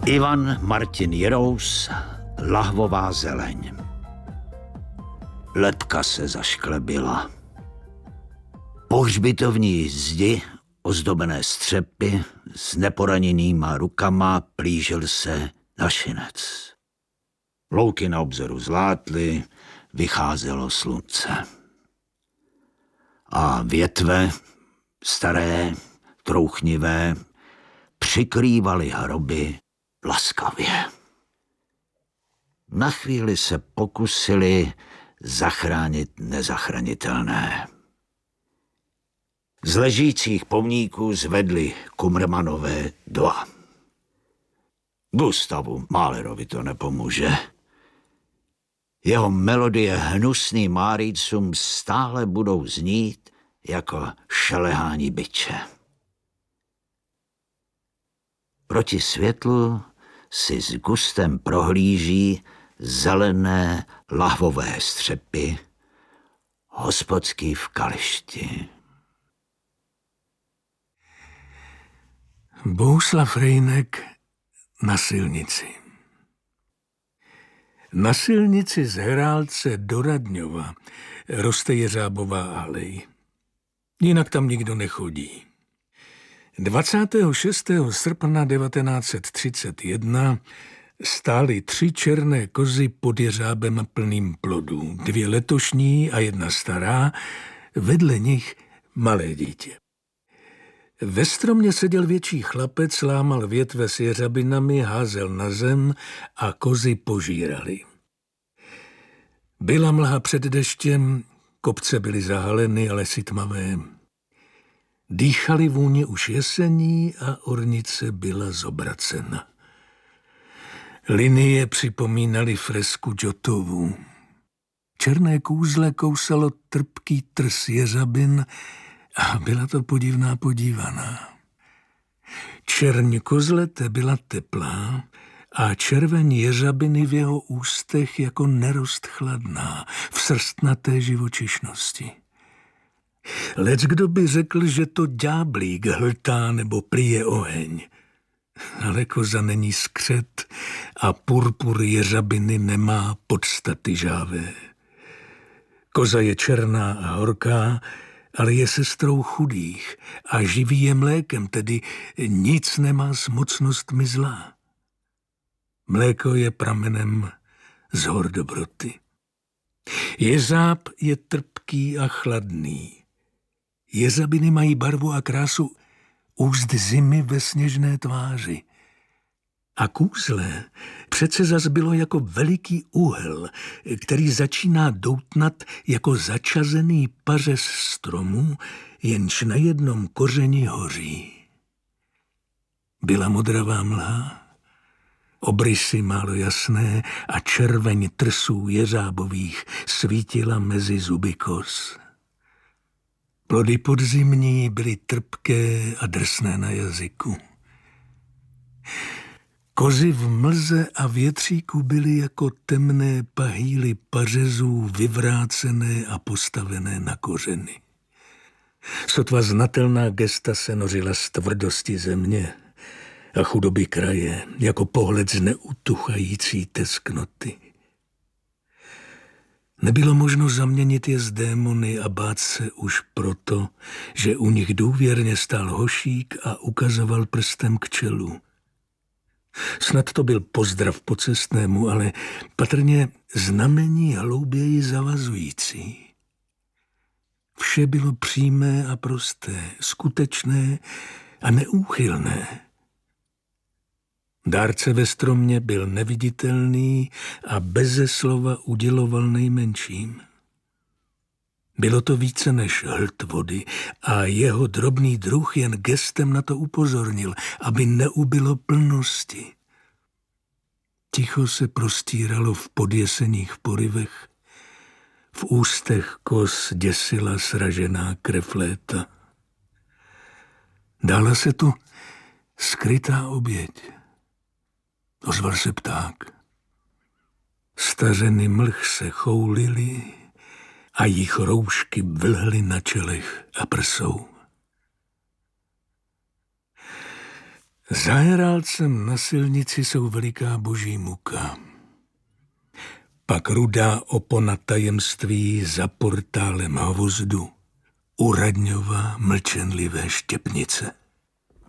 Ivan Martin Jirous, Lahvová zeleň. Lepka se zašklebila. Po hřbitovní zdi, ozdobené střepy, s neporaněnýma rukama plížil se našinec. Louky na obzoru zlátly, vycházelo slunce. A větve, staré, trouchnivé, přikrývaly hroby laskavě. Na chvíli se pokusili zachránit nezachranitelné. Z ležících pomníků zvedli Kumrmanové 2. Gustavu Mahlerovi to nepomůže. Jeho melodie hnusným Márícům stále budou znít jako šelehání biče. Proti světlu si s gustem prohlíží zelené lahvové střepy hospodský v Kališti. Bohuslav Rejnek na silnici. Na silnici z Herálce do Radňova roste jeřábová alej. Jinak tam nikdo nechodí. 26. srpna 1931 stály 3 černé kozy pod jeřábem plným plodů. 2 letošní a 1 stará, vedle nich malé dítě. Ve stromě seděl větší chlapec, lámal větve s jeřabinami, házel na zem a kozy požírali. Byla mlha před deštěm, kopce byly zahaleny, lesy tmavé. Dýchali vůně už jesení a ornice byla zobracena. Linie připomínaly fresku Giottovu. Černé kůzle kousalo trpký trs jeřabin a byla to podivná podívaná. Čerň kozlete byla teplá a červeň jeřabiny v jeho ústech jako nerost chladná, v srstnaté živočišnosti. Leckdo by řekl, že to ďáblík hltá nebo plije oheň. Ale koza není skřet a purpur jeřabiny nemá podstaty žávé. Koza je černá a horká, ale je sestrou chudých a živí je mlékem, tedy nic nemá s mocnostmi zla. Mléko je pramenem z hor dobroty. Jeřáb je trpký a chladný. Jeřabiny mají barvu a krásu úst zimy ve sněžné tváři. A kůzle přece zas bylo jako veliký úhel, který začíná doutnat jako začazený pařez stromu, jenž na jednom kořeni hoří. Byla modravá mlha, obrysy málo jasné a červeň trsů jeřábových svítila mezi zuby koz. Plody podzimní byly trpké a drsné na jazyku. Kozy v mlze a větříku byly jako temné pahýly pařezů vyvrácené a postavené na kořeny. Sotva znatelná gesta se nořila z tvrdosti země a chudoby kraje, jako pohled z neutuchající tesknoty. Nebylo možno zaměnit je s démony a bát se už proto, že u nich důvěrně stál hošík a ukazoval prstem k čelu. Snad to byl pozdrav pocestnému, ale patrně znamení hlouběji zavazující. Vše bylo přímé a prosté, skutečné a neúchylné. Dárce ve stromě byl neviditelný a beze slova uděloval nejmenším. Bylo to více než hlt vody a jeho drobný druh jen gestem na to upozornil, aby neubylo plnosti. Ticho se prostíralo v podjesených porivech, v ústech koz děsila sražená krev léta. Dala se tu skrytá oběť. Ozval se pták. Stařeny mlh se choulily a jich roušky vlhly na čelech a prsou. Za Herálcem na silnici jsou veliká boží muka. Pak rudá opona tajemství za portálem hvozdu, u Radňova mlčenlivé Štěpnice.